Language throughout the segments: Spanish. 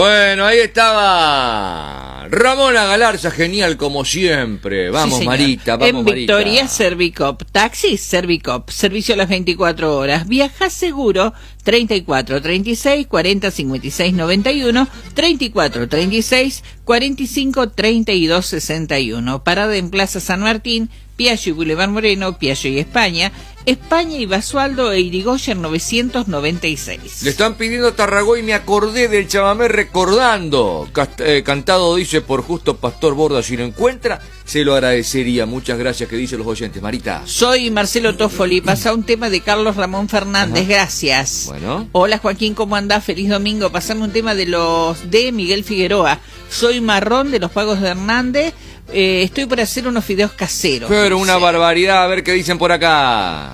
Bueno, ahí estaba Ramona Galarza, genial como siempre. Vamos, Sí, Marita, vamos, en Marita. Victoria, Servicop. Taxis, Servicop. Servicio a las 24 horas. Viaja seguro, 34 36 40 56 91, 34 36 45 32 61. Parada en Plaza San Martín, Piaggio y Boulevard Moreno, Piaggio y España y Basualdo e Irigoyen 996. Le están pidiendo Tarragó y me acordé del chamamé recordando. Cantado, dice, por Justo Pastor Borda. Si lo encuentra, se lo agradecería. Muchas gracias, que dicen los oyentes. Marita. Soy Marcelo Toffoli. Pasa un tema de Carlos Ramón Fernández. Ajá. Gracias. Bueno. Hola, Joaquín, ¿cómo andás? Feliz domingo. Pasame un tema de Miguel Figueroa. Soy Marrón, de los Pagos de Hernández. Estoy por hacer unos fideos caseros. Pero una barbaridad, a ver qué dicen por acá.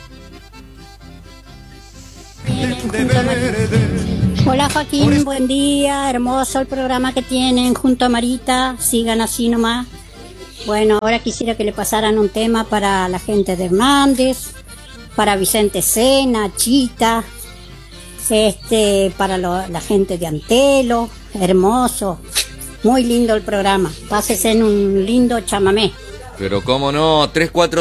Hola Joaquín, buen día, hermoso el programa que tienen junto a Marita, sigan así nomás. Bueno, ahora quisiera que le pasaran un tema para la gente de Hernández, para Vicente Sena, Chita, para la gente de Antelo, hermoso. Muy lindo el programa. Pásese en un lindo chamamé. Pero cómo no,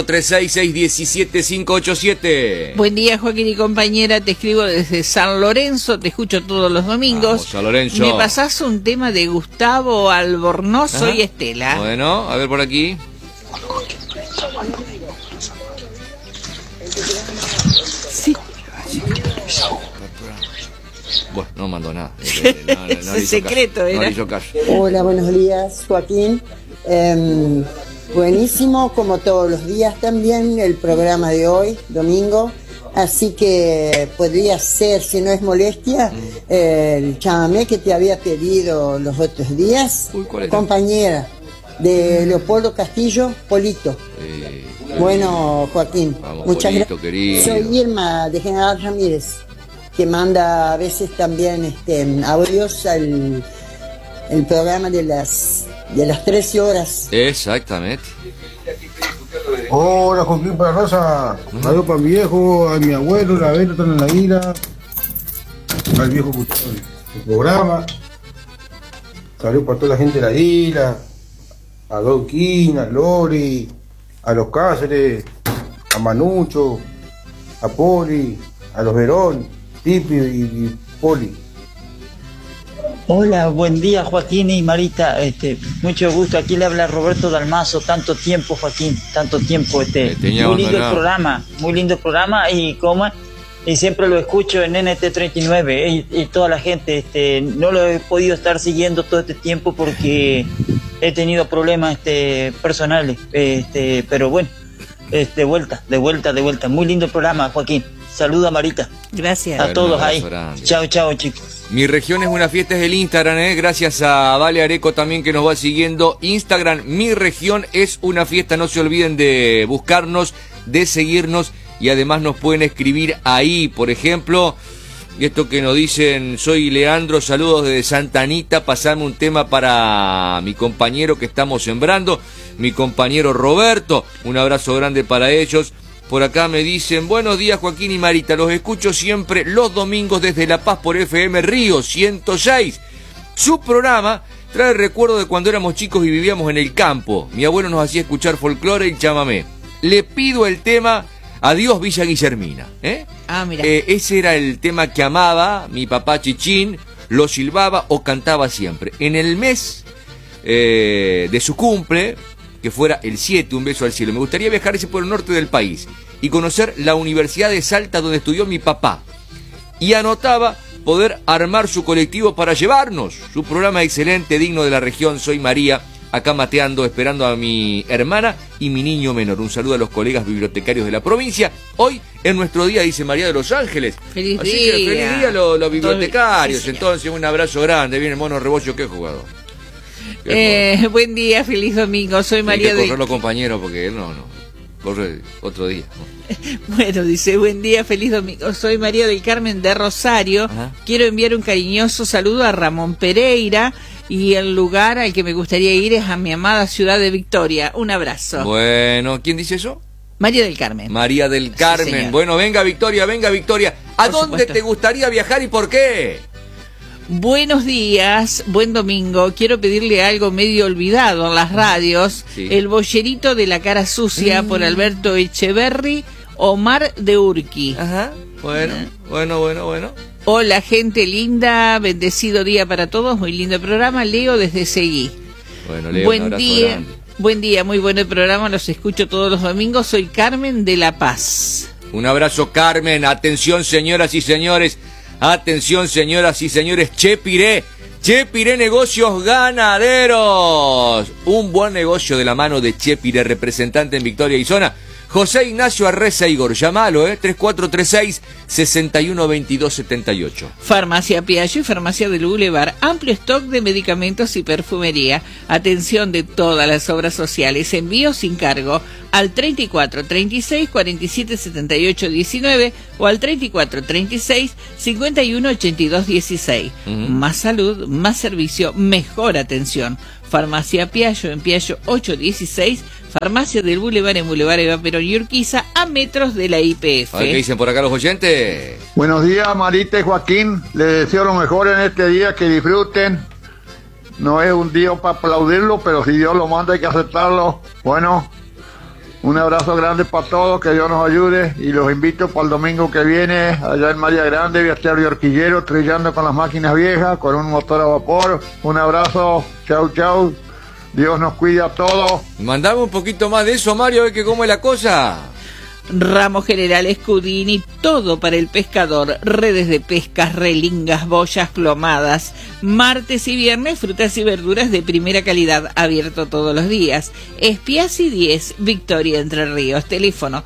3436617587. Buen día, Joaquín y compañera, te escribo desde San Lorenzo, te escucho todos los domingos. Vamos, San Lorenzo. ¿Me pasás un tema de Gustavo Albornoz? Soy Estela. Bueno, a ver por aquí. Sí. Bueno, no mandó nada. Es secreto, no le hizo caso. Hola, buenos días, Joaquín. Buenísimo, como todos los días también, el programa de hoy, domingo. Así que podría ser, si no es molestia, el chamamé que te había pedido los otros días. Uy, ¿cuál es? Compañera, de Leopoldo Castillo, Polito. Bueno, Joaquín, Vamos, muchas Polito, gracias. querido. Soy Irma, de General Ramírez, que manda a veces también audios al el programa de las 13 horas. Exactamente. Hola, Joaquín para Rosa. Saludos para mi viejo, a mi abuelo, la Vela, están en la isla. Al viejo escuchando el programa. Saludos para toda la gente de la isla. A Don Quín, a Lori, a los Cáceres, a Manucho, a Poli, a los Verón, Tipi y Poli. Hola, buen día Joaquín y Marita, mucho gusto, aquí le habla Roberto Dalmazo, tanto tiempo Joaquín, tanto tiempo, muy lindo el programa y siempre lo escucho en NT39 y toda la gente, no lo he podido estar siguiendo todo este tiempo porque he tenido problemas personales, pero bueno, de vuelta, muy lindo el programa Joaquín, saluda Marita. Gracias. A todos ahí, chao chicos. Mi región es una fiesta, es el Instagram, gracias a Vale Areco también que nos va siguiendo. Instagram, mi región es una fiesta, no se olviden de buscarnos, de seguirnos y además nos pueden escribir ahí, por ejemplo, y esto que nos dicen, soy Leandro, saludos desde Santa Anita, pasame un tema para mi compañero que estamos sembrando, mi compañero Roberto, un abrazo grande para ellos. Por acá me dicen, buenos días Joaquín y Marita, los escucho siempre los domingos desde La Paz por FM Río 106. Su programa trae recuerdo de cuando éramos chicos y vivíamos en el campo. Mi abuelo nos hacía escuchar folclore y chamamé. Le pido el tema Adiós Villa Guillermina. Mira. Ese era el tema que amaba mi papá Chichín, lo silbaba o cantaba siempre. En el mes de su cumple, que fuera el 7, un beso al cielo. Me gustaría viajar por el norte del país y conocer la Universidad de Salta donde estudió mi papá. Y anotaba poder armar su colectivo para llevarnos. Su programa excelente, digno de la región. Soy María, acá mateando, esperando a mi hermana y mi niño menor. Un saludo a los colegas bibliotecarios de la provincia. Hoy es nuestro día, dice María de Los Ángeles. Feliz Así día. que feliz día a los bibliotecarios. Sí, entonces un abrazo grande. Viene el Mono Rebollo, qué jugador. Buen día, feliz domingo, soy María de... correr los compañeros porque él no corre otro día. Bueno, dice, buen día, feliz domingo, soy María del Carmen de Rosario. Ajá. Quiero enviar un cariñoso saludo a Ramón Pereira y el lugar al que me gustaría ir es a mi amada ciudad de Victoria. Un abrazo. Bueno, ¿quién dice eso? María del Carmen. María del Carmen. Sí, bueno, venga Victoria. ¿A dónde te gustaría viajar y por qué? Buenos días, buen domingo. Quiero pedirle algo medio olvidado en las radios. Sí. El bollerito de la cara sucia por Alberto Echeverry, Omar de Urqui. Ajá, bueno. Hola, gente linda, bendecido día para todos, muy lindo programa. Leo desde Seguí. Bueno, Leo, un abrazo grande. Buen día, muy bueno el programa, los escucho todos los domingos. Soy Carmen de La Paz. Un abrazo, Carmen. Atención, señoras y señores. Atención, señoras y señores, Chepiré Negocios Ganaderos. Un buen negocio de la mano de Chepiré, representante en Victoria y Zona. José Ignacio Arreza Igor, llámalo, 3436-612278. Farmacia Piaggio y Farmacia del Boulevard, amplio stock de medicamentos y perfumería. Atención de todas las obras sociales, envío sin cargo al 3436-477819 o al 3436-518216. Más salud, más servicio, mejor atención. Farmacia Piaggio en Piaggio 816, Farmacia del Boulevard en Boulevard Eva Perón y Urquiza, a metros de la YPF. A ver qué dicen por acá los oyentes. Buenos días, Marita y Joaquín. Les deseo lo mejor en este día, que disfruten. No es un día para aplaudirlo, pero si Dios lo manda hay que aceptarlo. Bueno, un abrazo grande para todos, que Dios nos ayude y los invito para el domingo que viene, allá en María Grande, voy a estar de horquillero, trillando con las máquinas viejas, con un motor a vapor. Un abrazo, chau. Dios nos cuida a todos. Mandame un poquito más de eso, Mario, a ver que cómo es la cosa. Ramos General Scudini, todo para el pescador, redes de pescas, relingas, boyas, plomadas. Martes y viernes, frutas y verduras de primera calidad, abierto todos los días. Espiasi 10, Victoria Entre Ríos, teléfono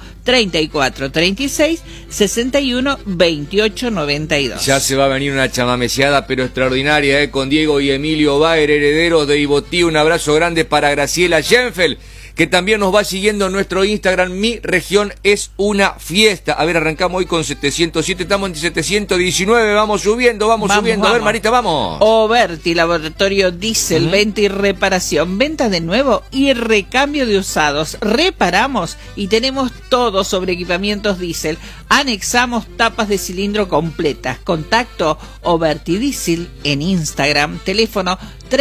3436-612892. Ya se va a venir una chamameciada pero extraordinaria, con Diego y Emilio Baer, herederos de Ibotí. Un abrazo grande para Graciela Schenfeld, que también nos va siguiendo en nuestro Instagram. Mi región es una fiesta. A ver, arrancamos hoy con 707, estamos en 719, vamos subiendo. A ver, Marita, vamos. Oberti, Laboratorio Diesel, venta y reparación, venta de nuevo y recambio de usados. Reparamos y tenemos todo sobre equipamientos diésel. Anexamos tapas de cilindro completas. Contacto Oberti Diesel en Instagram, teléfono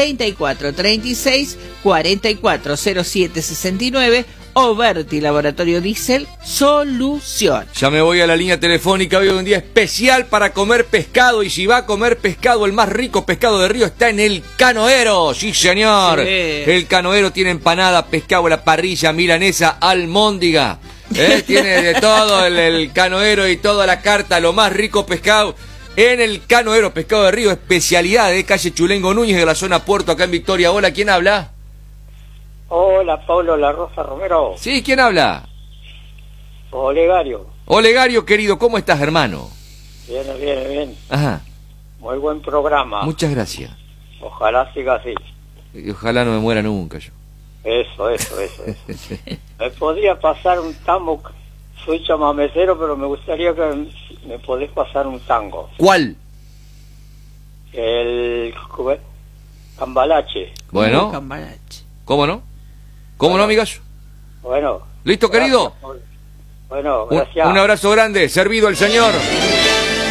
3436-440769. Oberti, Laboratorio Diesel, solución. Ya me voy a la línea telefónica. Hoy es un día especial para comer pescado, y si va a comer pescado, el más rico pescado de río está en el Canoero. Sí, señor. Sí. El Canoero tiene empanada, pescado a la parrilla, milanesa, almóndiga. Tiene de todo el Canoero y toda la carta, lo más rico pescado en el Canoero, pescado de río, especialidad de calle Chulengo Núñez, de la zona Puerto, acá en Victoria. Hola, ¿quién habla? Hola, Pablo La Rosa Romero. Sí, ¿quién habla? Olegario. Olegario, querido, ¿cómo estás, hermano? Bien. Ajá. Muy buen programa. Muchas gracias. Ojalá siga así. Y ojalá no me muera nunca yo. Eso. Me podría pasar un tango. Soy chamamecero, pero me gustaría que me podés pasar un tango. ¿Cuál? El Cambalache. Bueno. Cambalache. ¿Cómo no? ¿Cómo no, amigas? Bueno. ¿Listo, querido? Bueno, gracias. Un abrazo grande, servido el señor.